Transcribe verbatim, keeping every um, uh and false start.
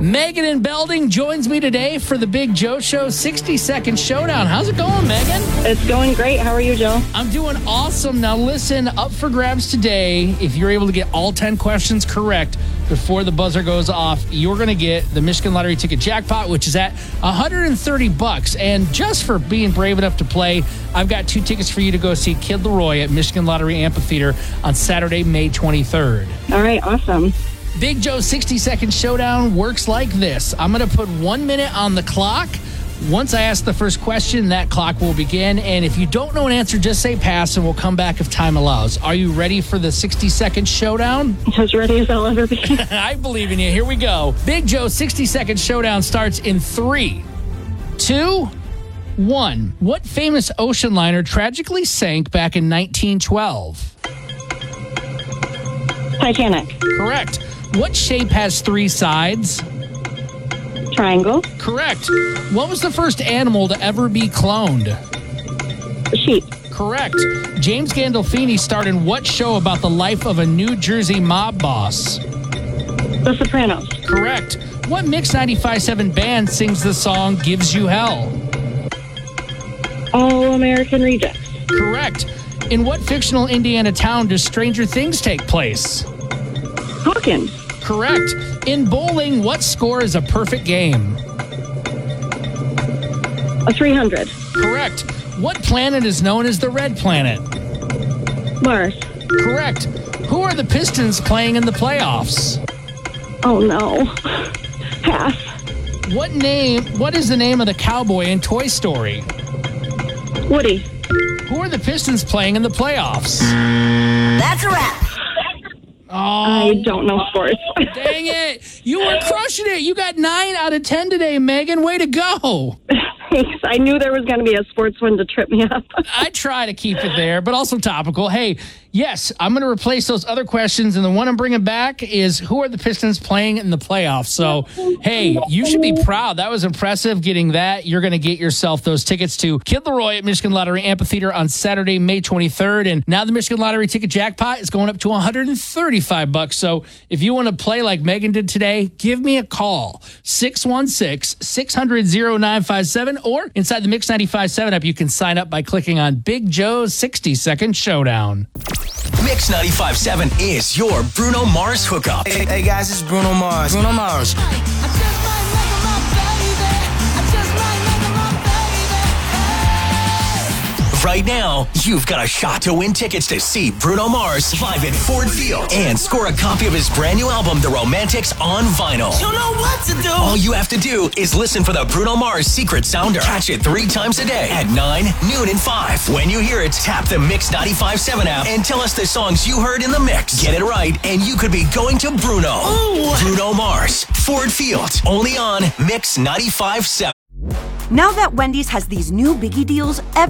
Megan in Belding joins me today for the Big Joe Show sixty-second Showdown. How's it going, Megan? It's going great. How are you, Joe? I'm doing awesome. Now listen, up for grabs today. If you're able to get all ten questions correct before the buzzer goes off, you're going to get the Michigan Lottery ticket jackpot, which is at one hundred thirty bucks. And just for being brave enough to play, I've got two tickets for you to go see Kid Laroi at Michigan Lottery Amphitheater on Saturday, May twenty-third. All right, awesome. Big Joe sixty-second Showdown works like this. I'm going to put one minute on the clock. Once I ask the first question, that clock will begin. And if you don't know an answer, just say pass, and we'll come back if time allows. Are you ready for the sixty-second Showdown? As ready as I'll ever be. I believe in you. Here we go. Big Joe sixty-second Showdown starts in three, two, one. What famous ocean liner tragically sank back in nineteen twelve? Titanic. Correct. What shape has three sides? Triangle. Correct. What was the first animal to ever be cloned? Sheep. Correct. James Gandolfini starred in what show about the life of a New Jersey mob boss? The Sopranos. Correct. What Mix ninety-five point seven band sings the song Gives You Hell? All American Rejects. Correct. In what fictional Indiana town does Stranger Things take place? Hawkins. Correct. In bowling, what score is a perfect game? A three hundred. Correct. What planet is known as the Red Planet? Mars. Correct. Who are the Pistons playing in the playoffs? Oh, no. Pass. What name? What is the name of the cowboy in Toy Story? Woody. Who are the Pistons playing in the playoffs? That's a wrap. Oh, I don't know sports. dang it. You were crushing it. You got nine out of ten today, Megan. Way to go. Thanks. I knew there was going to be a sports one to trip me up. I try to keep it there, but also topical. Hey, yes, I'm going to replace those other questions, and the one I'm bringing back is who are the Pistons playing in the playoffs? So, hey, you should be proud. That was impressive getting that. You're going to get yourself those tickets to Kid Laroi at Michigan Lottery Amphitheater on Saturday, May twenty-third. And now the Michigan Lottery ticket jackpot is going up to one hundred thirty-five bucks. So if you want to play like Megan did today, give me a call. six one six, six hundred, oh nine five seven. Or inside the Mix ninety-five point seven app, you can sign up by clicking on Big Joe's sixty-second Showdown. Mix ninety-five point seven is your Bruno Mars hookup. Hey, hey guys, it's Bruno Mars. Bruno Mars. Right now, you've got a shot to win tickets to see Bruno Mars live at Ford Field and score a copy of his brand new album, The Romantics, on vinyl. You know what to do. All you have to do is listen for the Bruno Mars Secret Sounder. Catch it three times a day at nine, noon, and five. When you hear it, tap the Mix ninety-five point seven app and tell us the songs you heard in the mix. Get it right, and you could be going to Bruno. Ooh. Bruno Mars, Ford Field, only on Mix ninety-five point seven. Now that Wendy's has these new Biggie deals, every